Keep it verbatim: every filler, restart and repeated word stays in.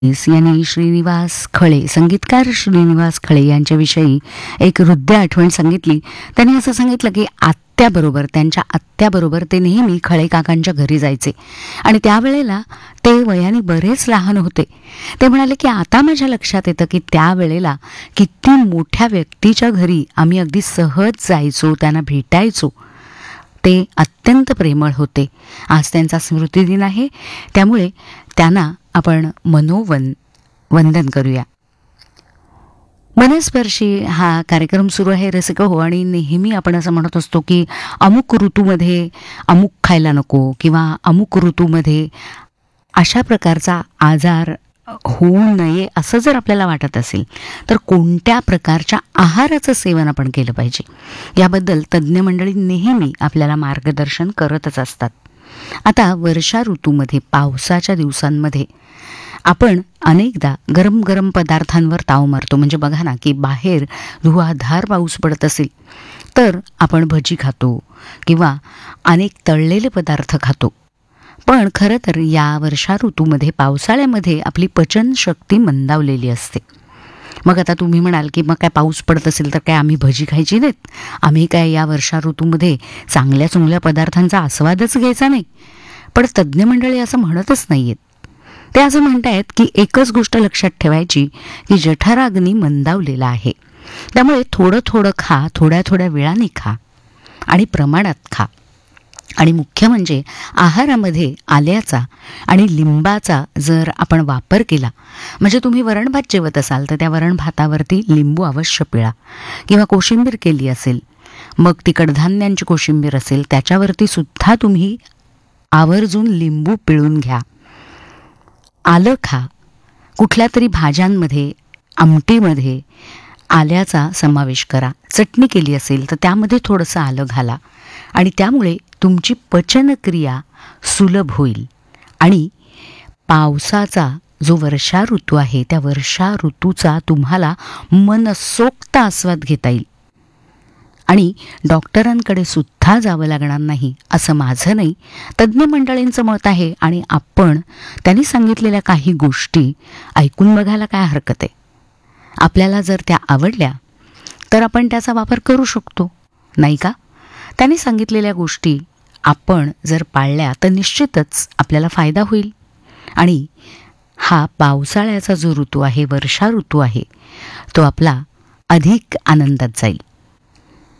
यांनी श्रीनिवास खळे, संगीतकार श्रीनिवास खळे यांच्याविषयी एक हृदय आठवण सांगितली. त्यांनी असं सांगितलं की आत्याबरोबर, त्यांच्या आत्याबरोबर ते नेहमी खळे काकांच्या घरी जायचे आणि त्यावेळेला ते वयाने बरेच लहान होते. ते म्हणाले की आता माझ्या लक्षात येतं की त्यावेळेला किती मोठ्या व्यक्तीच्या घरी आम्ही अगदी सहज जायचो, त्यांना भेटायचो. ते अत्यंत प्रेमळ होते. आज त्यांचा स्मृतिदिन आहे, त्यामुळे त्यांना आपण मनोवन वंदन करूया. मनस्पर्शी हा कार्यक्रम सुरू आहे रसिक हो. आणि नेहमी आपण असं म्हणत असतो की अमुक ऋतूमध्ये अमुक खायला नको किंवा अमुक ऋतूमध्ये अशा प्रकारचा आजार होऊ नये असं जर आपल्याला वाटत असेल तर कोणत्या प्रकारच्या आहाराचं सेवन आपण केलं पाहिजे याबद्दल तज्ज्ञ मंडळी नेहमी आपल्याला मार्गदर्शन करतच असतात. आता वर्षा ऋतूमध्ये, पावसाच्या दिवसांमध्ये आपण अनेकदा गरम गरम पदार्थांवर ताव मारतो. म्हणजे बघा ना की बाहेर धुवाधार पाऊस पडत असेल तर आपण भजी खातो किंवा अनेक तळलेले पदार्थ खातो. पण खरं तर या वर्षा ऋतूमध्ये, पावसाळ्यामध्ये आपली पचनशक्ती मंदावलेली असते. मग आता तुम्ही म्हणाल की मग काय पाऊस पडत असेल तर काय आम्ही भजी खायची नाहीत, आम्ही काय या वर्षा ऋतूमध्ये चांगल्या चांगल्या पदार्थांचा आस्वादच घ्यायचा नाही? पण तज्ज्ञ मंडळी असं म्हणतच नाही आहेत. ते असं म्हणतायत की एकच गोष्ट लक्षात ठेवायची की जठराग्नी मंदावलेला आहे, त्यामुळे थोडं थोडं खा, थोड्या थोड्या वेळाने खा आणि प्रमाणात खा. आणि मुख्य म्हणजे आहारामध्ये आल्याचा आणि लिंबाचा जर आपण वापर केला, म्हणजे तुम्ही वरण भात जेवत असाल तर त्या वरण भातावरती लिंबू अवश्य पिळा किंवा कोशिंबीर केली असेल, मग ती कडधान्यांची कोशिंबीर असेल त्याच्यावरती सुद्धा तुम्ही आवर्जून लिंबू पिळून घ्या. आलं खा. कुठल्या तरी भाज्यांमध्ये, आमटीमध्ये आल्याचा समावेश करा. चटणी केली असेल तर त्यामध्ये थोडंसं आलं घाला आणि त्यामुळे तुमची पचनक्रिया सुलभ होईल आणि पावसाचा जो वर्षा ऋतू आहे त्या वर्षा ऋतूचा तुम्हाला मनसोक्त आस्वाद घेता येईल आणि डॉक्टरांकडे सुद्धा जावं लागणार नाही असं माझं नाही, तज्ज्ञ मंडळींचं मत आहे. आणि आपण त्यांनी सांगितलेल्या काही गोष्टी ऐकून बघायला काय हरकत आहे? आपल्याला जर त्या आवडल्या तर आपण त्याचा वापर करू शकतो, नाही का? त्यांनी सांगितलेल्या गोष्टी आपण जर पाळल्या तर निश्चितच आपल्याला फायदा होईल आणि हा पावसाळ्याचा जो ऋतू आहे, वर्षा ऋतू आहे, तो आपला अधिक आनंदात जाईल.